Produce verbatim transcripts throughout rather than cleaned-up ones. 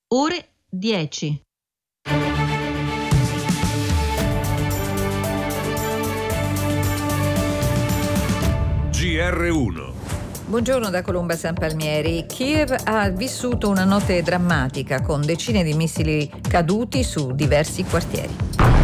ore dieci. G R uno. Buongiorno da Colomba San Palmieri. Kiev ha vissuto una notte drammatica con decine di missili caduti su diversi quartieri.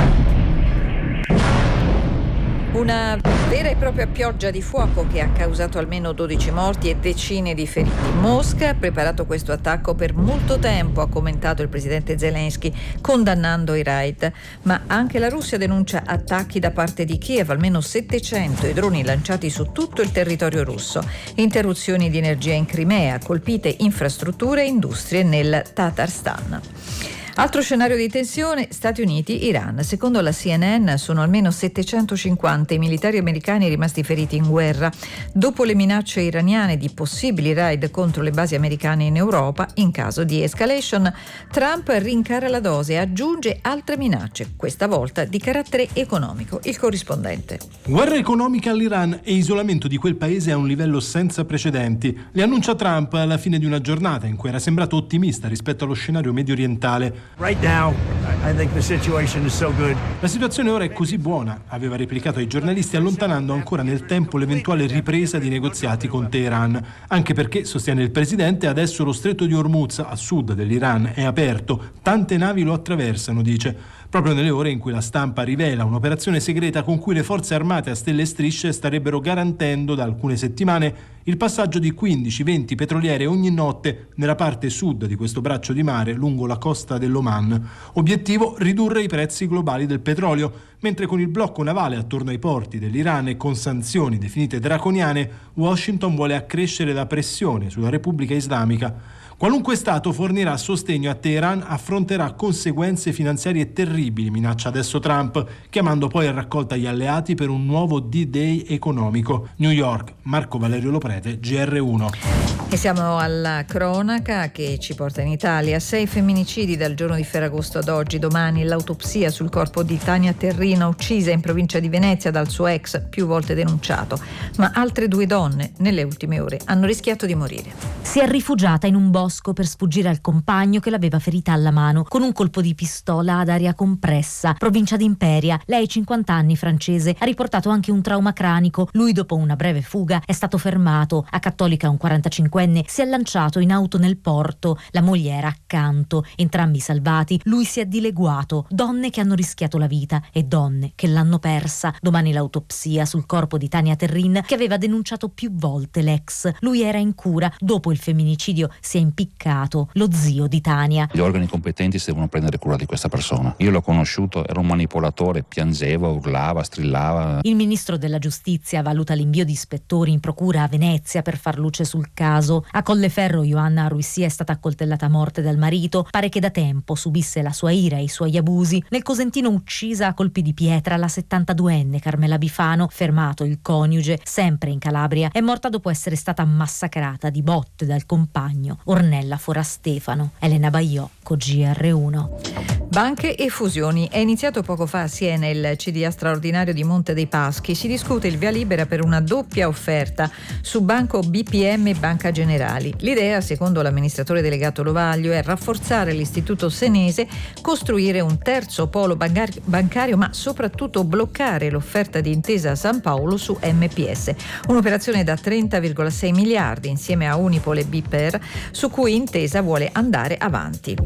Una vera e propria pioggia di fuoco che ha causato almeno dodici morti e decine di feriti. Mosca ha preparato questo attacco per molto tempo, ha commentato il presidente Zelensky, condannando i raid. Ma anche la Russia denuncia attacchi da parte di Kiev, almeno settecento i droni lanciati su tutto il territorio russo. Interruzioni di energia in Crimea, colpite infrastrutture e industrie nel Tatarstan. Altro scenario di tensione, Stati Uniti-Iran. Secondo la C N N sono almeno settecentocinquanta i militari americani rimasti feriti in guerra. Dopo le minacce iraniane di possibili raid contro le basi americane in Europa, in caso di escalation, Trump rincara la dose e aggiunge altre minacce, questa volta di carattere economico. Il corrispondente. Guerra economica all'Iran e isolamento di quel paese a un livello senza precedenti. Le annuncia Trump alla fine di una giornata in cui era sembrato ottimista rispetto allo scenario medio orientale. Right now, I think the situation is so good. La situazione ora è così buona, aveva replicato ai giornalisti allontanando ancora nel tempo l'eventuale ripresa di negoziati con Teheran, anche perché, sostiene il presidente, adesso lo stretto di Hormuz a sud dell'Iran è aperto, tante navi lo attraversano, dice, proprio nelle ore in cui la stampa rivela un'operazione segreta con cui le forze armate a stelle e strisce starebbero garantendo da alcune settimane il passaggio di quindici venti petroliere ogni notte nella parte sud di questo braccio di mare lungo la costa dell'Oman. Obiettivo: ridurre i prezzi globali del petrolio, mentre con il blocco navale attorno ai porti dell'Iran e con sanzioni definite draconiane, Washington vuole accrescere la pressione sulla Repubblica Islamica. Qualunque Stato fornirà sostegno a Teheran affronterà conseguenze finanziarie terribili, minaccia adesso Trump, chiamando poi a raccolta gli alleati per un nuovo D-Day economico. New York, Marco Valerio Loprete, G R uno. E siamo alla cronaca che ci porta in Italia. Sei femminicidi dal giorno di Ferragosto ad oggi. Domani l'autopsia sul corpo di Tania Terrina, uccisa in provincia di Venezia dal suo ex, più volte denunciato. Ma altre due donne, nelle ultime ore, hanno rischiato di morire. Si è rifugiata in un bosco per sfuggire al compagno che l'aveva ferita alla mano con un colpo di pistola ad aria compressa, provincia di Imperia. Lei, cinquanta anni, francese, ha riportato anche un trauma cranico. Lui, dopo una breve fuga, è stato fermato. A Cattolica, un quarantacinquenne si è lanciato in auto nel porto. La moglie era accanto, entrambi salvati. Lui si è dileguato. Donne che hanno rischiato la vita e donne che l'hanno persa. Domani l'autopsia sul corpo di Tania Terrin, che aveva denunciato più volte l'ex. Lui era in cura. Dopo il femminicidio si è impiccato. Lo zio di Tania. Gli organi competenti si devono prendere cura di questa persona. Io l'ho conosciuto, era un manipolatore, piangeva, urlava, strillava. Il ministro della giustizia valuta l'invio di ispettori in procura a Venezia per far luce sul caso. A Colleferro Ioanna Ruissi è stata accoltellata a morte dal marito. Pare che da tempo subisse la sua ira e i suoi abusi. Nel Cosentino, uccisa a colpi di pietra la settantaduenne Carmela Bifano. Fermato il coniuge, sempre in Calabria. È morta dopo essere stata massacrata di botte dal compagno Ornella Forastefano. Elena Baiocco, G R uno. Banche e fusioni. È iniziato poco fa a Siena il C D A straordinario di Monte dei Paschi. Si discute il via libera per una doppia offerta su Banco B P M e Banca Generali. L'idea, secondo l'amministratore delegato Lovaglio, è rafforzare l'istituto senese, costruire un terzo polo bancario, ma soprattutto bloccare l'offerta di Intesa a San Paolo su M P S. Un'operazione da trenta virgola sei miliardi insieme a Unipol e Biper, su cui Intesa vuole andare avanti.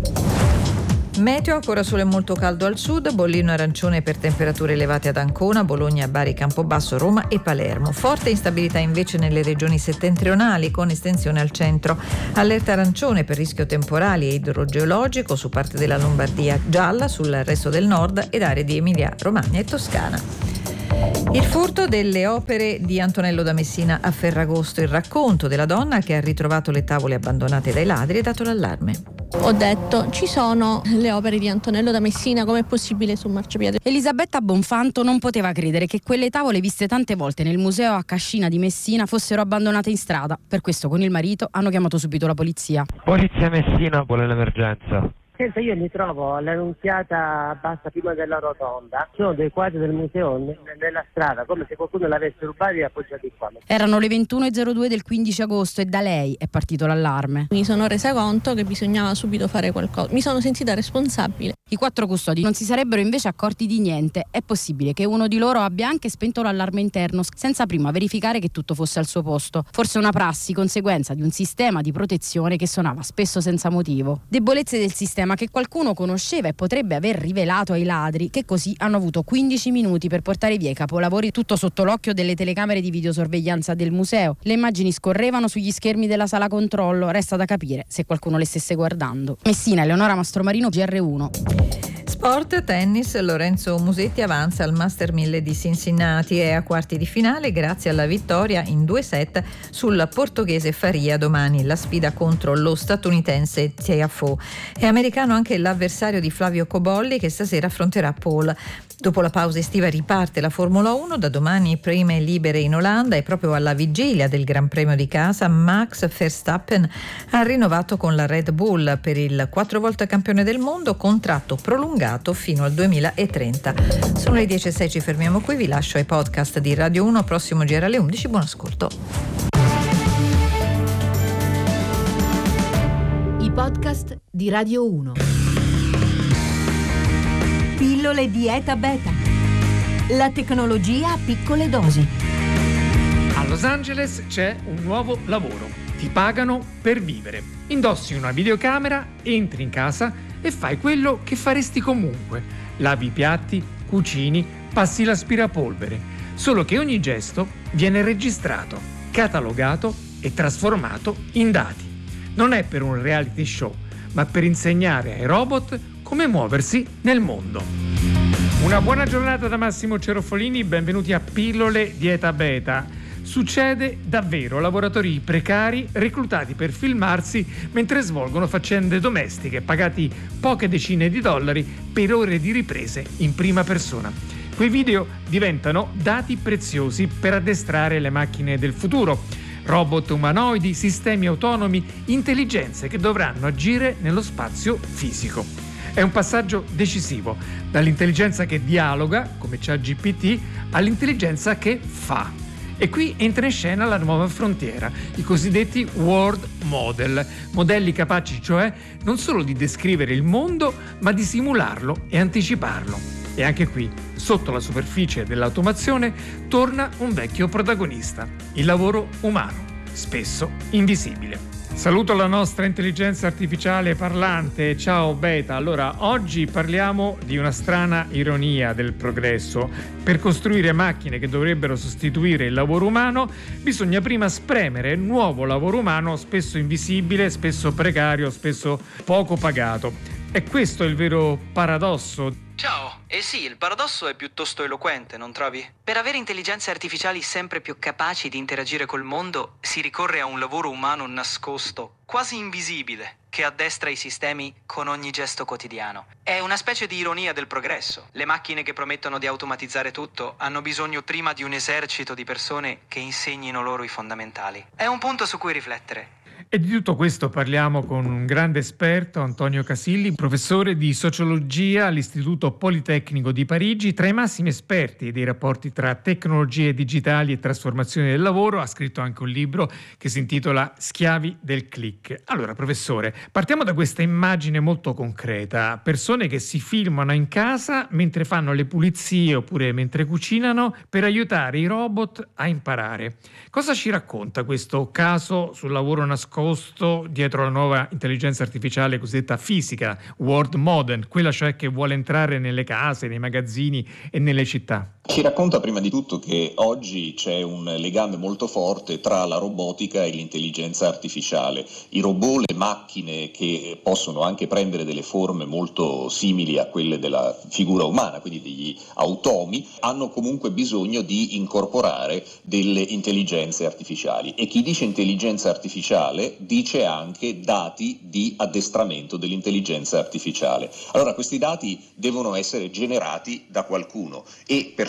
Meteo, ancora sole e molto caldo al sud, bollino arancione per temperature elevate ad Ancona, Bologna, Bari, Campobasso, Roma e Palermo. Forte instabilità invece nelle regioni settentrionali con estensione al centro. Allerta arancione per rischio temporale e idrogeologico su parte della Lombardia, gialla sul resto del nord ed aree di Emilia, Romagna e Toscana. Il furto delle opere di Antonello da Messina a Ferragosto, il racconto della donna che ha ritrovato le tavole abbandonate dai ladri e dato l'allarme. Ho detto, ci sono le opere di Antonello da Messina, com'è possibile sul marciapiede? Elisabetta Bonfanto non poteva credere che quelle tavole viste tante volte nel museo a Cascina di Messina fossero abbandonate in strada. Per questo con il marito hanno chiamato subito la polizia. Polizia Messina vuole l'emergenza. Senta, io mi trovo all'Annunziata Bassa prima della rotonda, ci sono dei quadri del museo n- nella strada, come se qualcuno l'avesse rubato e appoggiati qua. Erano le ventuno e zero due del quindici agosto e da lei è partito l'allarme. Mi sono resa conto che bisognava subito fare qualcosa, mi sono sentita responsabile. I quattro custodi non si sarebbero invece accorti di niente. È possibile che uno di loro abbia anche spento l'allarme interno senza prima verificare che tutto fosse al suo posto. Forse una prassi, conseguenza di un sistema di protezione che suonava spesso senza motivo. Debolezze del sistema che qualcuno conosceva e potrebbe aver rivelato ai ladri, che così hanno avuto quindici minuti per portare via i capolavori, tutto sotto l'occhio delle telecamere di videosorveglianza del museo. Le immagini scorrevano sugli schermi della sala controllo, resta da capire se qualcuno le stesse guardando. Messina, Eleonora Mastromarino, G R uno. Sport, tennis, Lorenzo Musetti avanza al Master mille di Cincinnati e a quarti di finale grazie alla vittoria in due set sul portoghese Faria. Domani la sfida contro lo statunitense Tiafoe. È americano anche l'avversario di Flavio Cobolli, che stasera affronterà Paul. Dopo la pausa estiva riparte la Formula uno, da domani prime libere in Olanda e proprio alla vigilia del Gran Premio di casa Max Verstappen ha rinnovato con la Red Bull per il quattro volte campione del mondo, contratto prolungato fino al duemilatrenta. Sono le dieci e sei, ci fermiamo qui, vi lascio ai podcast di Radio uno, prossimo giro alle undici, buon ascolto. I podcast di Radio uno. Pillole Dieta Beta. La tecnologia a piccole dosi. A Los Angeles c'è un nuovo lavoro. Ti pagano per vivere. Indossi una videocamera, entri in casa e fai quello che faresti comunque. Lavi i piatti, cucini, passi l'aspirapolvere. Solo che ogni gesto viene registrato, catalogato e trasformato in dati. Non è per un reality show, ma per insegnare ai robot come muoversi nel mondo. Una buona giornata da Massimo Cerofolini, benvenuti a Pillole Dieta Beta. Succede davvero, lavoratori precari reclutati per filmarsi mentre svolgono faccende domestiche, pagati poche decine di dollari per ore di riprese in prima persona. Quei video diventano dati preziosi per addestrare le macchine del futuro. Robot umanoidi, sistemi autonomi, intelligenze che dovranno agire nello spazio fisico. È un passaggio decisivo, dall'intelligenza che dialoga, come ChatGPT, all'intelligenza che fa. E qui entra in scena la nuova frontiera, i cosiddetti world model, modelli capaci cioè non solo di descrivere il mondo, ma di simularlo e anticiparlo. E anche qui, sotto la superficie dell'automazione, torna un vecchio protagonista, il lavoro umano, spesso invisibile. Saluto la nostra intelligenza artificiale parlante. Ciao Beta. Allora, oggi parliamo di una strana ironia del progresso. Per costruire macchine che dovrebbero sostituire il lavoro umano, bisogna prima spremere nuovo lavoro umano, spesso invisibile, spesso precario, spesso poco pagato. E questo è il vero paradosso. Ciao, eh sì, il paradosso è piuttosto eloquente, non trovi? Per avere intelligenze artificiali sempre più capaci di interagire col mondo, si ricorre a un lavoro umano nascosto, quasi invisibile, che addestra i sistemi con ogni gesto quotidiano. È una specie di ironia del progresso. Le macchine che promettono di automatizzare tutto hanno bisogno prima di un esercito di persone che insegnino loro i fondamentali. È un punto su cui riflettere. E di tutto questo parliamo con un grande esperto, Antonio Casilli, professore di sociologia all'Istituto Politecnico di Parigi, tra i massimi esperti dei rapporti tra tecnologie digitali e trasformazione del lavoro. Ha scritto anche un libro che si intitola Schiavi del click. Allora, professore, partiamo da questa immagine molto concreta. Persone che si filmano in casa mentre fanno le pulizie oppure mentre cucinano per aiutare i robot a imparare. Cosa ci racconta questo caso sul lavoro nascosto dietro la nuova intelligenza artificiale cosiddetta fisica, world modern, quella cioè che vuole entrare nelle case, nei magazzini e nelle città? Ci racconta prima di tutto che oggi c'è un legame molto forte tra la robotica e l'intelligenza artificiale. I robot, le macchine che possono anche prendere delle forme molto simili a quelle della figura umana, quindi degli automi, hanno comunque bisogno di incorporare delle intelligenze artificiali. E chi dice intelligenza artificiale dice anche dati di addestramento dell'intelligenza artificiale. Allora questi dati devono essere generati da qualcuno e per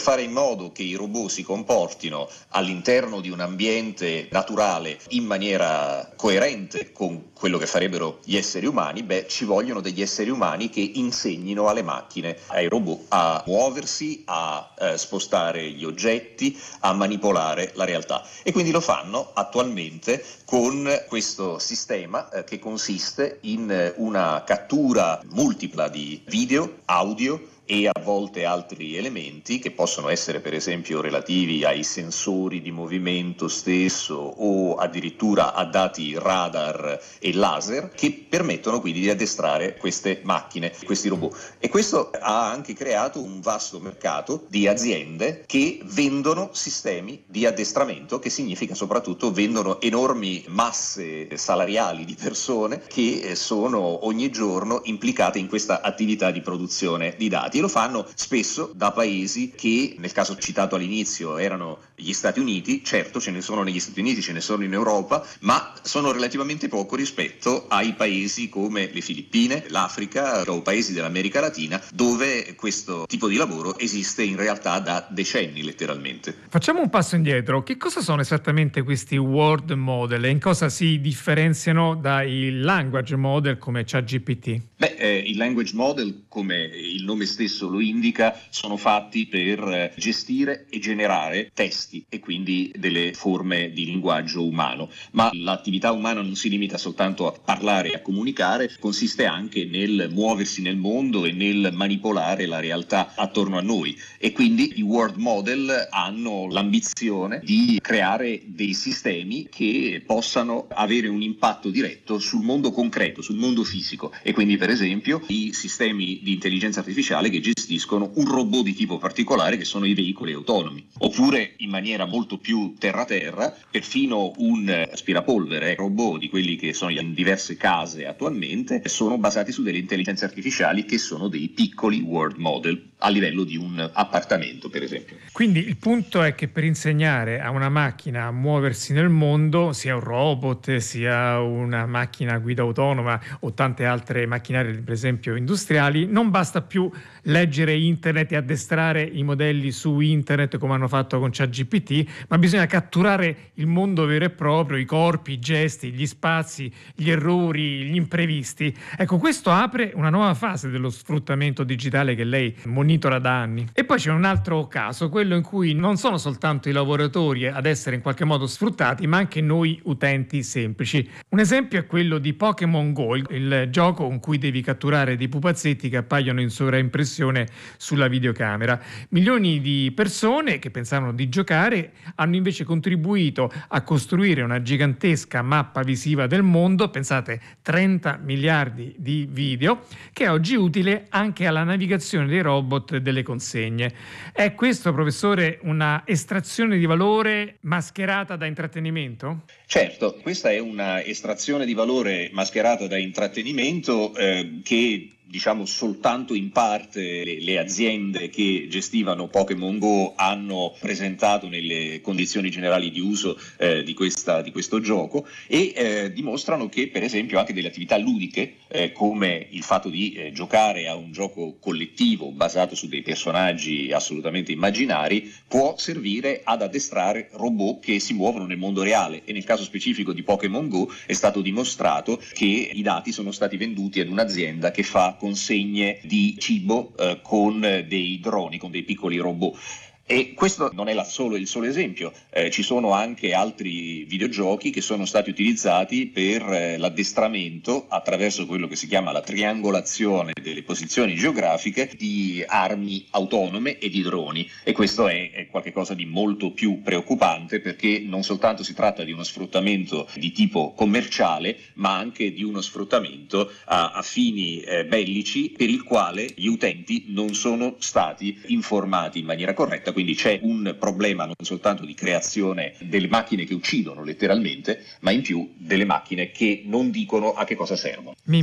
fare in modo che i robot si comportino all'interno di un ambiente naturale in maniera coerente con quello che farebbero gli esseri umani, beh, ci vogliono degli esseri umani che insegnino alle macchine, ai robot, a muoversi, a eh, spostare gli oggetti, a manipolare la realtà. E quindi lo fanno attualmente con questo sistema eh, che consiste in eh, una cattura multipla di video, audio e a volte altri elementi che possono essere per esempio relativi ai sensori di movimento stesso o addirittura a dati radar e laser, che permettono quindi di addestrare queste macchine, questi robot. E questo ha anche creato un vasto mercato di aziende che vendono sistemi di addestramento, che significa soprattutto vendono enormi masse salariali di persone che sono ogni giorno implicate in questa attività di produzione di dati. E lo fanno spesso da paesi che, nel caso citato all'inizio, erano gli Stati Uniti. Certo, ce ne sono negli Stati Uniti, ce ne sono in Europa, ma sono relativamente poco rispetto ai paesi come le Filippine, l'Africa o paesi dell'America Latina, dove questo tipo di lavoro esiste in realtà da decenni, letteralmente. Facciamo un passo indietro. Che cosa sono esattamente questi world model e in cosa si differenziano dai language model come ChatGPT? Beh, eh, i language model, come il nome stesso lo indica, sono fatti per eh, gestire e generare testi e quindi delle forme di linguaggio umano. Ma l'attività umana non si limita soltanto a parlare e a comunicare, consiste anche nel muoversi nel mondo e nel manipolare la realtà attorno a noi. E quindi i world model hanno l'ambizione di creare dei sistemi che possano avere un impatto diretto sul mondo concreto, sul mondo fisico. E quindi per esempio i sistemi di intelligenza artificiale che gestiscono un robot di tipo particolare, che sono i veicoli autonomi, oppure in maniera molto più terra-terra perfino un aspirapolvere robot di quelli che sono in diverse case attualmente sono basati su delle intelligenze artificiali che sono dei piccoli world model a livello di un appartamento, per esempio. Quindi il punto è che per insegnare a una macchina a muoversi nel mondo, sia un robot, sia una macchina a guida autonoma o tante altre macchinari, per esempio industriali, non basta più leggere internet e addestrare i modelli su internet come hanno fatto con ChatGPT, ma bisogna catturare il mondo vero e proprio, i corpi, i gesti, gli spazi, gli errori, gli imprevisti. Ecco, questo apre una nuova fase dello sfruttamento digitale che lei monitora da anni. E poi c'è un altro caso, quello in cui non sono soltanto i lavoratori ad essere in qualche modo sfruttati, ma anche noi utenti semplici. Un esempio è quello di Pokémon Go, il gioco con cui devi catturare dei pupazzetti che appaiono in sovraimpressione sulla videocamera. Milioni di persone che pensavano di giocare hanno invece contribuito a costruire una gigantesca mappa visiva del mondo, pensate trenta miliardi di video, che è oggi utile anche alla navigazione dei robot delle consegne. È questo, professore, una estrazione di valore mascherata da intrattenimento? Certo, questa è una estrazione di valore mascherata da intrattenimento eh, che diciamo soltanto in parte le, le aziende che gestivano Pokémon Go hanno presentato nelle condizioni generali di uso eh, di, questa, di questo gioco e eh, dimostrano che per esempio anche delle attività ludiche eh, come il fatto di eh, giocare a un gioco collettivo basato su dei personaggi assolutamente immaginari può servire ad addestrare robot che si muovono nel mondo reale. E nel caso specifico di Pokémon Go è stato dimostrato che i dati sono stati venduti ad un'azienda che fa consegne di cibo eh, con dei droni, con dei piccoli robot. E questo non è la solo, il solo esempio, eh, ci sono anche altri videogiochi che sono stati utilizzati per eh, l'addestramento attraverso quello che si chiama la triangolazione delle posizioni geografiche di armi autonome e di droni, e questo è, è qualcosa di molto più preoccupante perché non soltanto si tratta di uno sfruttamento di tipo commerciale ma anche di uno sfruttamento a, a fini eh, bellici per il quale gli utenti non sono stati informati in maniera corretta. Quindi c'è un problema non soltanto di creazione delle macchine che uccidono letteralmente, ma in più delle macchine che non dicono a che cosa servono. Mimmi.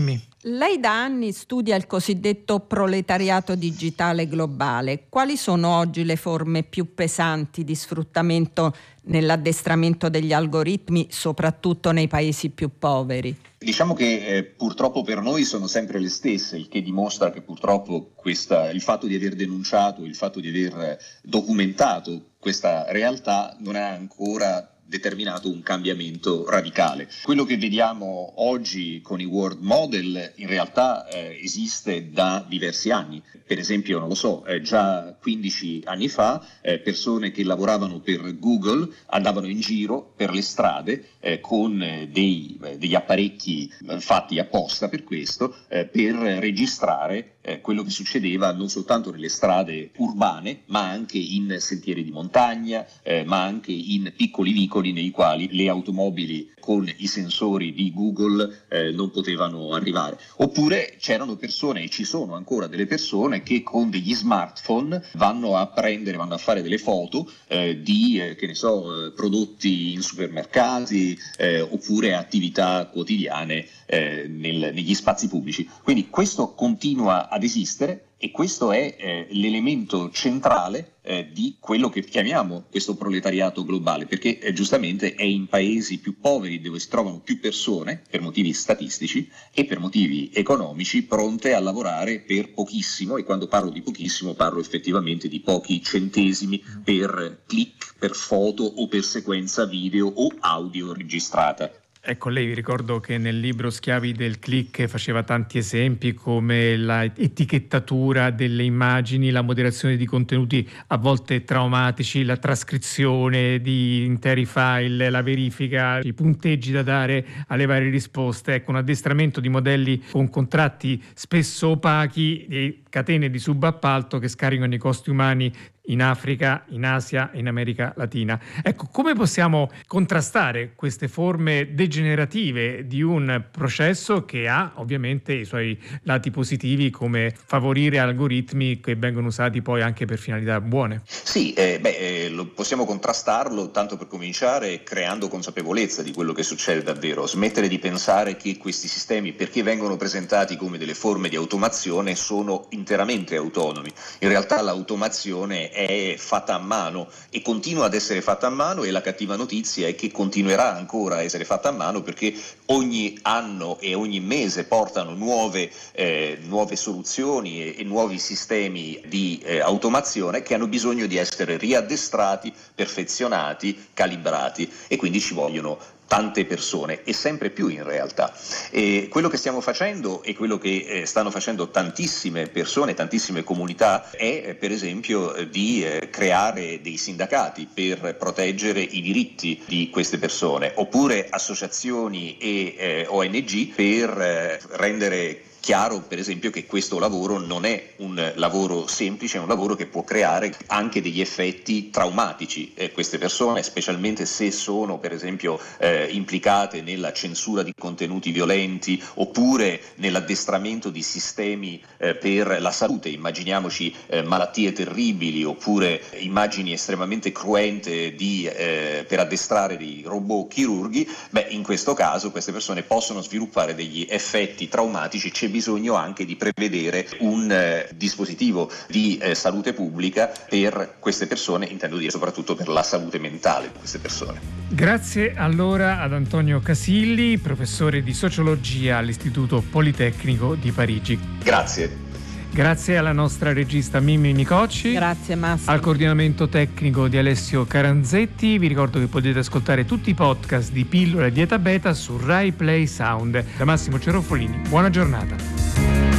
Lei da anni studia il cosiddetto proletariato digitale globale. Quali sono oggi le forme più pesanti di sfruttamento nell'addestramento degli algoritmi, soprattutto nei paesi più poveri? Diciamo che eh, purtroppo per noi sono sempre le stesse, il che dimostra che purtroppo questa, il fatto di aver denunciato, il fatto di aver documentato questa realtà non ha ancora determinato un cambiamento radicale. Quello che vediamo oggi con i world model in realtà eh, esiste da diversi anni. Per esempio, non lo so, eh, già quindici anni fa eh, persone che lavoravano per Google andavano in giro per le strade eh, con eh, dei, eh, degli apparecchi eh, fatti apposta per questo, eh, per registrare eh, quello che succedeva non soltanto nelle strade urbane, ma anche in sentieri di montagna, eh, ma anche in piccoli vicoli nei quali le automobili con i sensori di Google eh, non potevano arrivare. Oppure c'erano persone, e ci sono ancora delle persone, che con degli smartphone vanno a prendere, vanno a fare delle foto eh, di, eh, che ne so, eh, prodotti in supermercati eh, oppure attività quotidiane eh, nel, negli spazi pubblici. Quindi questo continua ad esistere. E questo è eh, l'elemento centrale eh, di quello che chiamiamo questo proletariato globale, perché eh, giustamente è in paesi più poveri dove si trovano più persone per motivi statistici e per motivi economici pronte a lavorare per pochissimo, e quando parlo di pochissimo parlo effettivamente di pochi centesimi per click, per foto o per sequenza video o audio registrata. Ecco, lei, vi ricordo che nel libro Schiavi del click faceva tanti esempi come la etichettatura delle immagini, la moderazione di contenuti a volte traumatici, la trascrizione di interi file, la verifica, i punteggi da dare alle varie risposte. Ecco, un addestramento di modelli con contratti spesso opachi e catene di subappalto che scaricano i costi umani in Africa, in Asia e in America Latina. Ecco, come possiamo contrastare queste forme degenerative di un processo che ha ovviamente i suoi lati positivi, come favorire algoritmi che vengono usati poi anche per finalità buone? Sì, eh, beh, eh, lo possiamo contrastarlo, tanto per cominciare, creando consapevolezza di quello che succede davvero, smettere di pensare che questi sistemi, perché vengono presentati come delle forme di automazione, sono interamente autonomi. In realtà l'automazione è fatta a mano e continua ad essere fatta a mano, e la cattiva notizia è che continuerà ancora a essere fatta a mano, perché ogni anno e ogni mese portano nuove, eh, nuove soluzioni e, e nuovi sistemi di eh, automazione che hanno bisogno di essere riaddestrati, perfezionati, calibrati, e quindi ci vogliono tante persone, e sempre più in realtà. E quello che stiamo facendo e quello che eh, stanno facendo tantissime persone, tantissime comunità, è eh, per esempio eh, di eh, creare dei sindacati per proteggere i diritti di queste persone, oppure associazioni e eh, O N G per eh, rendere chiaro, per esempio, che questo lavoro non è un lavoro semplice, è un lavoro che può creare anche degli effetti traumatici. Eh, queste persone, specialmente se sono, per esempio, eh, implicate nella censura di contenuti violenti oppure nell'addestramento di sistemi eh, per la salute, immaginiamoci eh, malattie terribili oppure immagini estremamente cruente di, eh, per addestrare dei robot chirurghi, beh, in questo caso queste persone possono sviluppare degli effetti traumatici. C'è bisogno anche di prevedere un eh, dispositivo di eh, salute pubblica per queste persone, intendo dire soprattutto per la salute mentale di queste persone. Grazie allora ad Antonio Casilli, professore di sociologia all'Istituto Politecnico di Parigi. Grazie. Grazie alla nostra regista Mimmi Micocci. Grazie Massimo. Al coordinamento tecnico di Alessio Caranzetti. Vi ricordo che potete ascoltare tutti i podcast di Pillola e Dieta Beta su Rai Play Sound. Da Massimo Cerofolini, buona giornata.